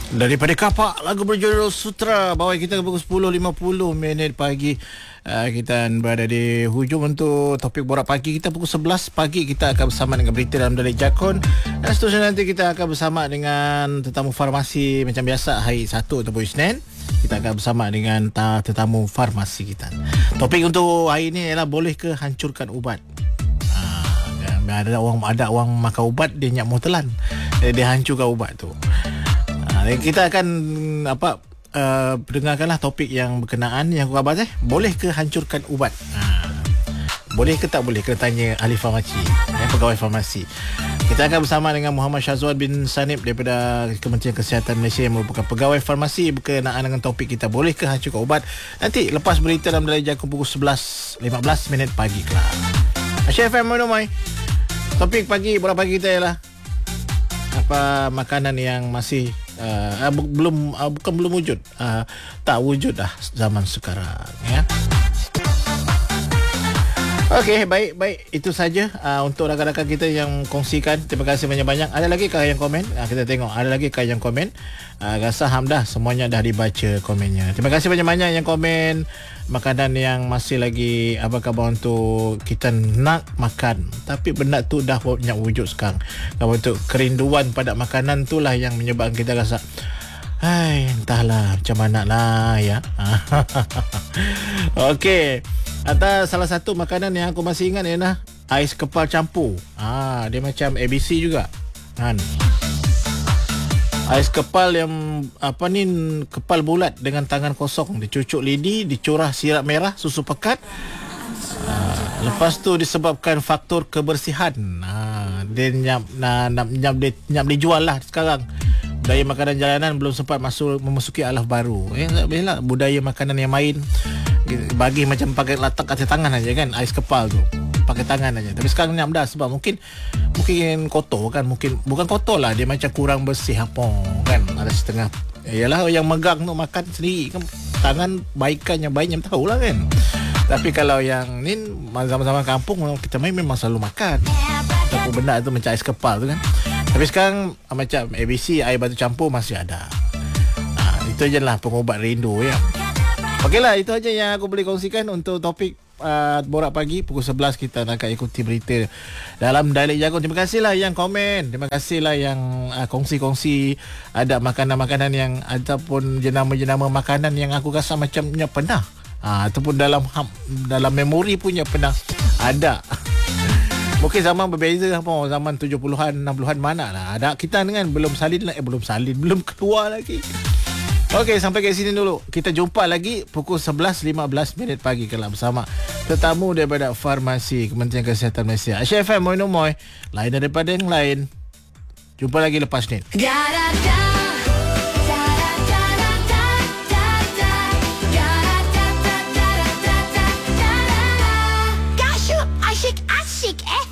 Daripada Kapak, lagu berjudul Sutra. Bawa kita ke pukul 10.50 pagi. Kita berada di hujung untuk topik borak pagi kita. Pukul 11 pagi kita akan bersama dengan berita dalam Dalek Jakun. Dan seterusnya nanti kita akan bersama dengan tetamu farmasi macam biasa hari Sabtu ataupun Isnin. Kita akan bersama dengan tetamu farmasi kita. Topik untuk hari ini ialah boleh ke hancurkan ubat? Ada orang makan ubat dia nyak mau telan. Dia hancurkan ubat tu. Kita akan dengarkanlah topik yang berkenaan yang khabar boleh ke hancurkan ubat? Boleh ke tak boleh? Kena tanya ahli farmasi, pegawai farmasi. Kita akan bersama dengan Muhammad Syazwan bin Sanib daripada Kementerian Kesihatan Malaysia yang merupakan pegawai farmasi berkenaan dengan topik kita boleh ke hancurkan ubat. Nanti lepas berita dalam Dalek Jakun pukul 11.15 pagi kelak. Asyik FM Monomai. Topik pagi borak pagi kita ialah apa makanan yang masih bukan belum wujud, tak wujud dah zaman sekarang, ya. Okey, baik itu saja untuk rakan-rakan kita yang kongsikan. Terima kasih banyak-banyak. Ada lagi kah yang komen? Kita tengok ada lagi kah yang komen. Rasa hamdah semuanya dah dibaca komennya. Terima kasih banyak-banyak yang komen makanan yang masih lagi apa khabar untuk kita nak makan tapi benda tu dah punya wujud sekarang. Kalau untuk kerinduan pada makanan itulah yang menyebabkan kita rasa entahlah macam mana lah, ya. Okey. Atau salah satu makanan yang aku masih ingat ialah ais kepal campur. Dia macam ABC juga kan. Ais kepal yang kepal bulat dengan tangan kosong, dicucuk lidi, dicurah sirap merah, susu pekat. Lepas tu disebabkan faktor kebersihan. Dia nyap dijual lah sekarang. Budaya makanan jalanan belum sempat memasuki alaf baru. Biarlah budaya makanan yang main bagi macam pakai letak atas tangan aja kan, ais kepal tu pakai tangan aja. Tapi sekarang nyam dah sebab mungkin kotor kan, mungkin bukan kotor lah, dia macam kurang bersih apa kan. Ada setengah yalah yang megang tu makan sendiri kan, tangan baikan yang baik yang tahulah kan. Tapi kalau yang ni zaman-zaman kampung kita main memang selalu makan apa benda tu macam ais kepal tu kan. Tapi sekarang macam ABC air batu campur masih ada. Itu je lah pengubat rindu, ya. Okeylah, itu aja yang aku boleh kongsikan untuk topik borak pagi. Pukul 11 kita nak ikuti berita dalam Dalek Jakun. Terima kasihlah yang komen. Terima kasihlah yang kongsi-kongsi ada makanan-makanan yang ataupun jenama-jenama makanan yang aku rasa macamnya pernah ataupun dalam memori punya pernah ada. Mungkin zaman berbeza apa, zaman 70-an 60-an mana lah. Ada kita dengan belum keluar lagi. Okey, sampai ke sini dulu. Kita jumpa lagi pukul 11.15 pagi kalau bersama tetamu daripada Farmasi Kementerian Kesihatan Malaysia. Asyik FM Moinomoy, lain daripada yang lain. Jumpa lagi lepas ni.